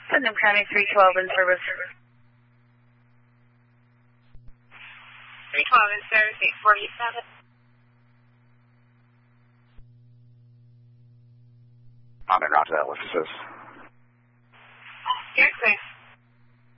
Putnam County 312 in service. 312 in service, 847. On and route to that, what's this? You're clear.